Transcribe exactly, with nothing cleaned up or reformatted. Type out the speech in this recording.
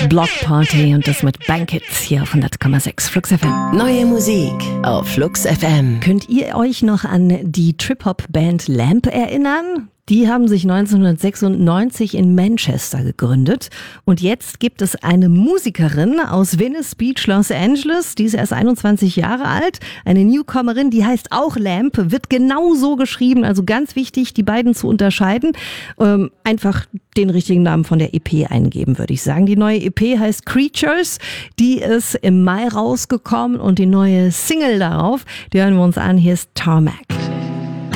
Block Party und das mit Blankets hier auf hundert Komma sechs Flux F M. Neue Musik auf Flux F M. Könnt ihr euch noch an die Trip-Hop-Band Lamp erinnern? Die haben sich neunzehnhundertsechsundneunzig in Manchester gegründet und jetzt gibt es eine Musikerin aus Venice Beach, Los Angeles, die ist erst einundzwanzig Jahre alt, eine Newcomerin, die heißt auch Lamp, wird genau so geschrieben, also ganz wichtig, die beiden zu unterscheiden, ähm, einfach den richtigen Namen von der E P eingeben, würde ich sagen. Die neue E P heißt Creatures, die ist im Mai rausgekommen und die neue Single darauf, die hören wir uns an, hier ist Tarmac.